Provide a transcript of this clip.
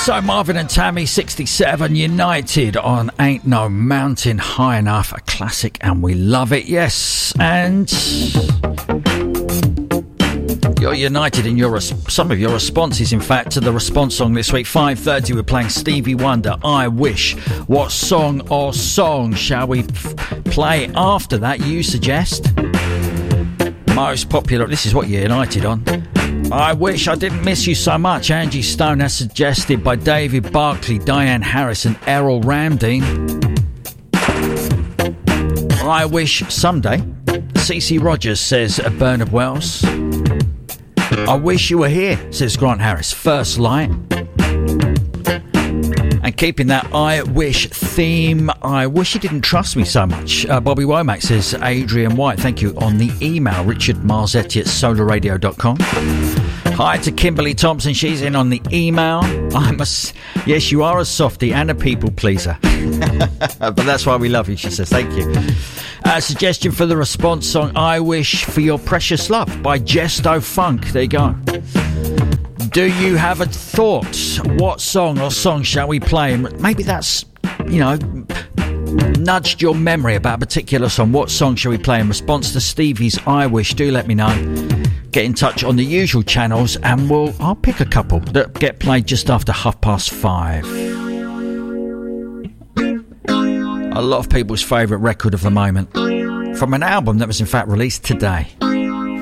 So Marvin and Tammy, 67, United on Ain't No Mountain High Enough, a classic, and we love it, yes. And you're united in some of your responses, in fact, to the response song this week. 5:30, we're playing Stevie Wonder, I Wish. What song or songs shall we play after that, you suggest? Most popular, this is what you're united on. I Wish I Didn't Miss You So Much, Angie Stone, as suggested by David Barclay, Diane Harris and Errol Ramdeen. I Wish Someday, CeCe Rogers, says Bernard Wells. I Wish You Were Here, says Grant Harris, First Light. And keeping that I Wish theme, I Wish You Didn't Trust Me So Much, Bobby Womack, says Adrian White. Thank you on the email, Richard Marzetti at solarradio.com. Hi to Kimberly Thompson, she's in on the email. Yes, you are a softie and a people pleaser. But that's why we love you, she says. Thank you. Suggestion for the response song, I Wish for Your Precious Love by Jesto Funk. There you go. Do you have a thought? What song or song shall we play? Maybe that's, nudged your memory about a particular song. What song shall we play in response to Stevie's I Wish? Do let me know. Get in touch on the usual channels and I'll pick a couple that get played just after 5:30. A lot of people's favourite record of the moment, from an album that was in fact released today.